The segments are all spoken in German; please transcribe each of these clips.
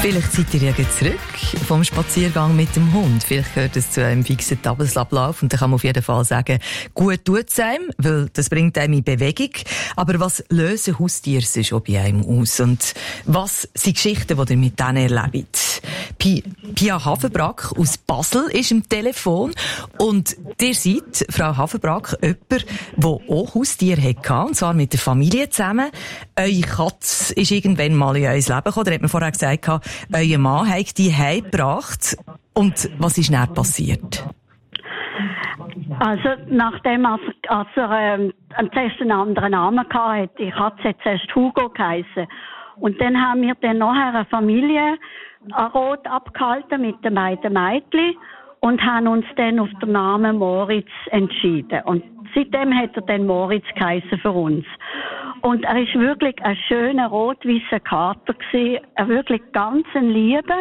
Vielleicht seid ihr ja zurück vom Spaziergang mit dem Hund. Vielleicht gehört es zu einem fixen Tagesablauf und dann kann man auf jeden Fall sagen, gut tut es einem, weil das bringt einem in Bewegung. Aber was lösen Haustiere sonst auch bei einem aus? Und was sind Geschichten, die ihr mit denen erlebt? Pia Hafenbrack aus Basel ist am Telefon und ihr seid, Frau Hafenbrack, jemand, der auch Haustiere hatte, und zwar mit der Familie zusammen. Eure Katze ist irgendwann mal in euer Leben gekommen, da hat man vorher gesagt, euer Mann hat die heimgebracht. Und was ist dann passiert? Also, nachdem er zuerst einen anderen Namen hatte, die Katze hat zuerst Hugo geheissen. Und dann haben wir dann nachher eine Familie Rot abgehalten mit den beiden Mädchen und haben uns dann auf den Namen Moritz entschieden. Und seitdem hat er dann Moritz geheissen für uns. Und er ist wirklich ein schöner rot-weißer Kater gewesen, ein wirklich ganz Liebe.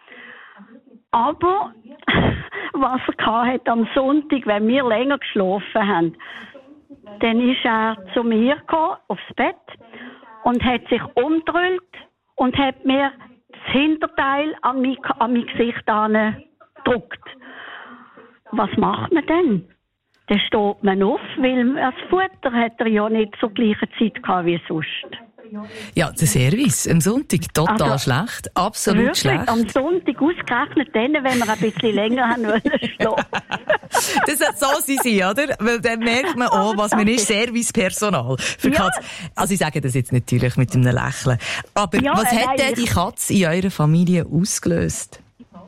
Aber was er hatte am Sonntag, wenn wir länger geschlafen haben, dann ist er zu mir gekommen, aufs Bett, und hat sich umgedrückt und hat mir das Hinterteil an mein Gesicht gedrückt. Was macht man denn? Dann steht man auf, weil das Futter hat er ja nicht zur gleichen Zeit gehabt wie sonst. Ja, der Service am Sonntag total schlecht, absolut wirklich, schlecht. Am Sonntag ausgerechnet dann, wenn wir ein bisschen länger haben wollen schlafen. So sind sie, oder? Weil dann merkt man auch, was man ist, Servicepersonal. Für Katze. Also ich sage das jetzt natürlich mit einem Lächeln. Aber was hat denn die Katze in eurer Familie ausgelöst?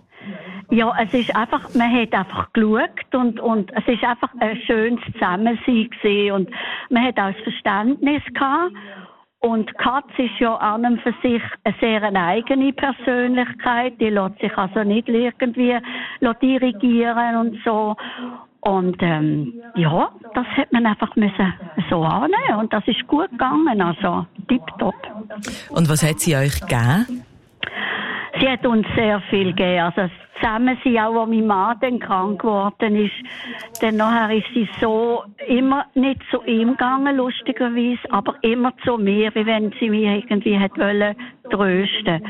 Ja, es ist einfach, man hat einfach geschaut und es ist einfach ein schönes Zusammensein gewesen und man hat auch das Verständnis gehabt. Und die Katze ist ja an und für sich eine sehr eigene Persönlichkeit. Die lässt sich also nicht irgendwie dirigieren und so. Und ja, das hat man einfach müssen so annehmen. Und das ist gut gegangen, also tipptopp. Und was hat sie euch gegeben? Sie hat uns sehr viel gegeben. Also das Zusammensein, auch als mein Mann dann krank geworden ist, dann nachher ist sie so immer nicht zu ihm gegangen, lustigerweise, aber immer zu mir, wie wenn sie mich irgendwie hätte wollen trösten.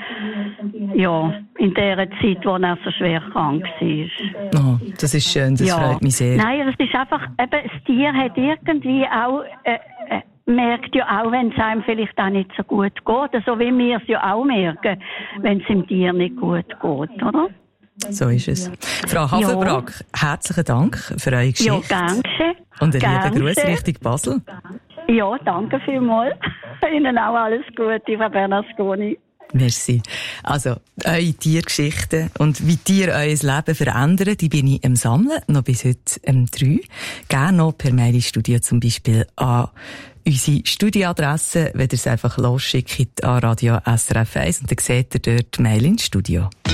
Ja, in der Zeit, wo er so schwer krank war. Oh, das ist schön, das freut mich sehr. Nein, es ist einfach, eben, das Tier hat irgendwie auch, merkt ja auch, wenn es einem vielleicht auch nicht so gut geht. So wie wir es ja auch merken, wenn es dem Tier nicht gut geht, oder? So ist es. Frau Hafenbrack, herzlichen Dank für eure Geschichte. Ja, danke. Und einen lieben Gruß Richtung Basel. Ja, danke vielmals. Ihnen auch alles Gute, Frau Bernasconi. Merci. Also, eure Tiergeschichten und wie Tiere euer Leben verändern, die bin ich am Sammeln, noch bis heute 3. Gerne noch per Mail ins Studio zum Beispiel an unsere Studioadresse, wenn ihr es einfach losschickt an Radio SRF 1 und dann seht ihr dort die Mail ins Studio.